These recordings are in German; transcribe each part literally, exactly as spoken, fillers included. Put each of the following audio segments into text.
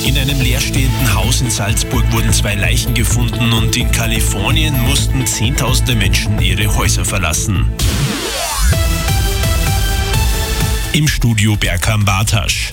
In einem leerstehenden Haus in Salzburg wurden zwei Leichen gefunden und in Kalifornien mussten Zehntausende Menschen ihre Häuser verlassen. Im Studio Berkan Bartasch.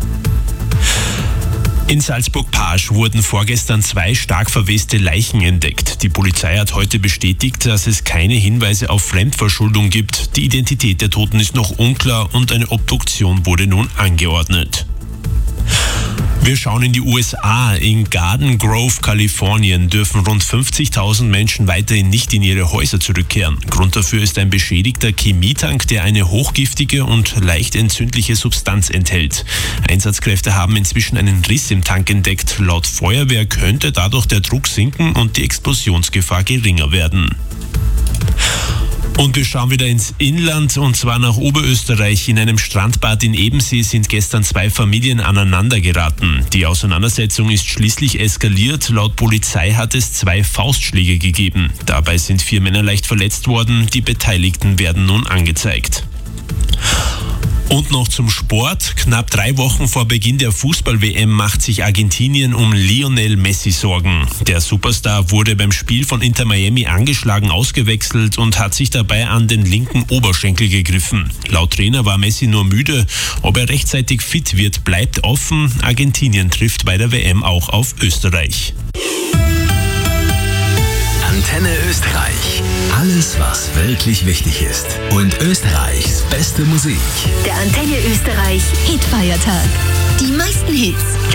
In Salzburg-Pasch wurden vorgestern zwei stark verweste Leichen entdeckt. Die Polizei hat heute bestätigt, dass es keine Hinweise auf Fremdverschuldung gibt. Die Identität der Toten ist noch unklar und eine Obduktion wurde nun angeordnet. Wir schauen in die U S A. In Garden Grove, Kalifornien, dürfen rund fünfzigtausend Menschen weiterhin nicht in ihre Häuser zurückkehren. Grund dafür ist ein beschädigter Chemietank, der eine hochgiftige und leicht entzündliche Substanz enthält. Einsatzkräfte haben inzwischen einen Riss im Tank entdeckt. Laut Feuerwehr könnte dadurch der Druck sinken und die Explosionsgefahr geringer werden. Und wir schauen wieder ins Inland, und zwar nach Oberösterreich. In einem Strandbad in Ebensee sind gestern zwei Familien aneinandergeraten. Die Auseinandersetzung ist schließlich eskaliert. Laut Polizei hat es zwei Faustschläge gegeben. Dabei sind vier Männer leicht verletzt worden. Die Beteiligten werden nun angezeigt. Und noch zum Sport. Knapp drei Wochen vor Beginn der Fußball-W M macht sich Argentinien um Lionel Messi Sorgen. Der Superstar wurde beim Spiel von Inter Miami angeschlagen ausgewechselt und hat sich dabei an den linken Oberschenkel gegriffen. Laut Trainer war Messi nur müde. Ob er rechtzeitig fit wird, bleibt offen. Argentinien trifft bei der W M auch auf Österreich. Antenne Österreich. Alles, was wirklich wichtig ist. Und Österreichs beste Musik. Der Antenne Österreich Hitfeiertag. Die meisten Hits.